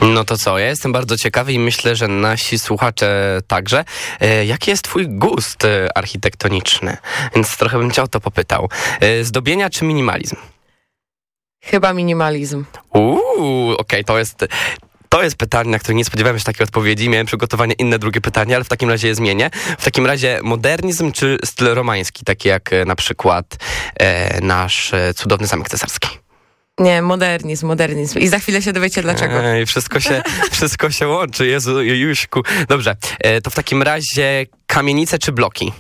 No to co, ja jestem bardzo ciekawy i myślę, że nasi słuchacze także. Jaki jest twój gust architektoniczny? Więc trochę bym cię o to popytał. Zdobienia czy minimalizm? Chyba minimalizm. Okej, to jest pytanie, na które nie spodziewałem się takiej odpowiedzi. Miałem przygotowane inne drugie pytanie, ale w takim razie je zmienię. W takim razie modernizm czy styl romański, taki jak na przykład nasz cudowny Zamek Cesarski? Nie, modernizm. I za chwilę się dowiecie dlaczego. Wszystko się łączy, Jezu, Juśku. Dobrze, to w takim razie kamienice czy bloki?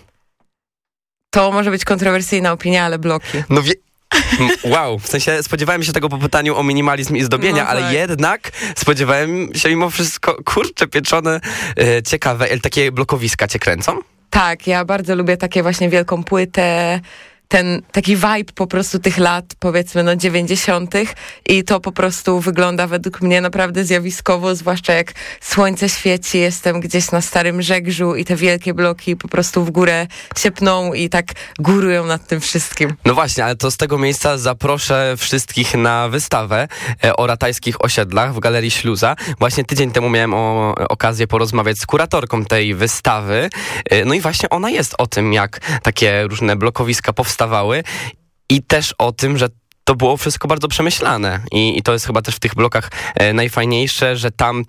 To może być kontrowersyjna opinia, ale bloki. No wow, w sensie spodziewałem się tego po pytaniu o minimalizm i zdobienia, no ale tak. Jednak spodziewałem się mimo wszystko, kurczę, pieczone, ciekawe, takie blokowiska cię kręcą? Tak, ja bardzo lubię takie właśnie wielką płytę, ten taki vibe po prostu tych lat, powiedzmy 90. i to po prostu wygląda według mnie naprawdę zjawiskowo, zwłaszcza jak słońce świeci, jestem gdzieś na Starym Żegrzu i te wielkie bloki po prostu w górę się pną i tak górują nad tym wszystkim. No właśnie, ale to z tego miejsca zaproszę wszystkich na wystawę o ratajskich osiedlach w Galerii Śluza. Właśnie tydzień temu miałem okazję porozmawiać z kuratorką tej wystawy. No i właśnie ona jest o tym, jak takie różne blokowiska powstawały i też o tym, że to było wszystko bardzo przemyślane i to jest chyba też w tych blokach najfajniejsze, że tam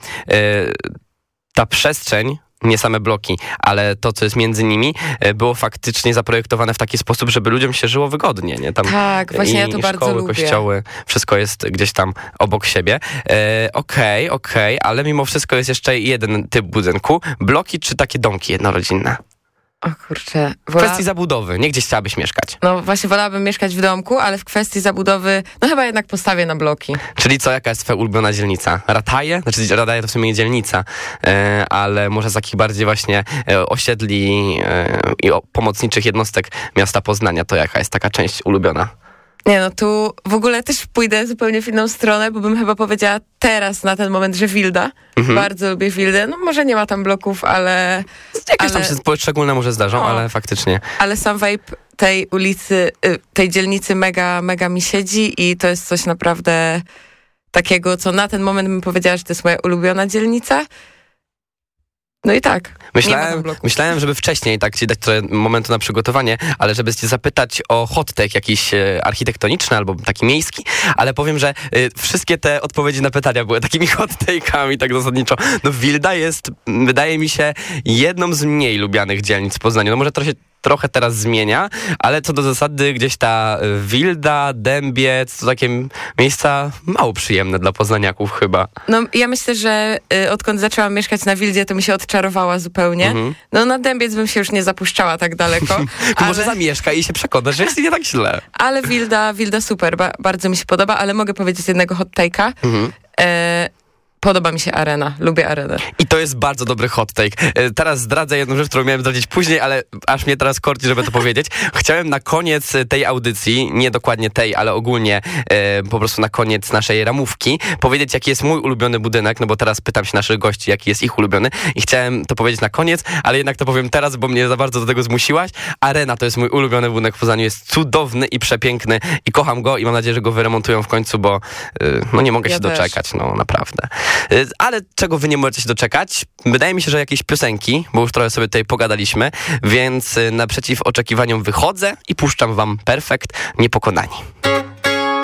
ta przestrzeń, nie same bloki, ale to, co jest między nimi, było faktycznie zaprojektowane w taki sposób, żeby ludziom się żyło wygodnie, nie? Tam tak, właśnie ja to bardzo szkoły, lubię. kościoły, wszystko jest gdzieś tam obok siebie. Okej, ale mimo wszystko jest jeszcze jeden typ budynku. Bloki czy takie domki jednorodzinne? O kurczę. W kwestii zabudowy, nie gdzieś chciałabyś mieszkać. No właśnie wolałabym mieszkać w domku, ale w kwestii zabudowy, no chyba jednak postawię na bloki. Czyli co, jaka jest twoja ulubiona dzielnica? Rataje? Znaczy Rataje to w sumie nie dzielnica, ale może z takich bardziej właśnie osiedli i pomocniczych jednostek miasta Poznania, to jaka jest taka część ulubiona? Nie no, tu w ogóle też pójdę zupełnie w inną stronę, bo bym chyba powiedziała teraz na ten moment, że Wilda. Bardzo lubię Wildę. No może nie ma tam bloków, ale... Jakieś tam się szczególne może zdarzą, ale faktycznie. Ale sam vibe tej ulicy, tej dzielnicy mega mi siedzi i to jest coś naprawdę takiego, co na ten moment bym powiedziała, że to jest moja ulubiona dzielnica. No i tak. Myślałem, żeby wcześniej tak ci dać trochę momentu na przygotowanie, ale żeby cię zapytać o hot take jakiś architektoniczny albo taki miejski, ale powiem, że wszystkie te odpowiedzi na pytania były takimi hot take'ami, tak zasadniczo. No Wilda jest, wydaje mi się, jedną z mniej lubianych dzielnic w Poznaniu. No może trochę teraz zmienia, ale co do zasady gdzieś ta Wilda, Dębiec, to takie miejsca mało przyjemne dla poznaniaków chyba. No ja myślę, że odkąd zaczęłam mieszkać na Wildzie, to mi się odczarowała zupełnie. No na Dębiec bym się już nie zapuszczała tak daleko. Może zamieszkaj i się przekonasz, że jest nie tak źle. Ale Wilda super, bardzo mi się podoba, ale mogę powiedzieć jednego hot take'a. Podoba mi się Arena, lubię Arenę. I to jest bardzo dobry hot take. Teraz zdradzę jedną rzecz, którą miałem zdradzić później, ale aż mnie teraz korci, żeby to powiedzieć. Chciałem na koniec tej audycji, nie dokładnie tej, ale ogólnie po prostu na koniec naszej ramówki, powiedzieć, jaki jest mój ulubiony budynek, no bo teraz pytam się naszych gości, jaki jest ich ulubiony i chciałem to powiedzieć na koniec, ale jednak to powiem teraz, bo mnie za bardzo do tego zmusiłaś. Arena to jest mój ulubiony budynek w Poznaniu, jest cudowny i przepiękny i kocham go i mam nadzieję, że go wyremontują w końcu, bo no nie mogę się doczekać, no naprawdę. Ale czego wy nie możecie się doczekać? Wydaje mi się, że jakieś piosenki, bo już trochę sobie tutaj pogadaliśmy, więc naprzeciw oczekiwaniom wychodzę i puszczam wam Perfekt, Niepokonani.